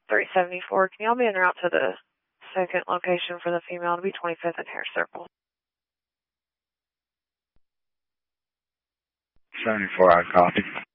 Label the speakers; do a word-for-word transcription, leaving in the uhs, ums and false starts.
Speaker 1: three seventy-four. Can y'all be en route to the second location for the female to be twenty-fifth and Hare Circle?
Speaker 2: seventy-four, I copy.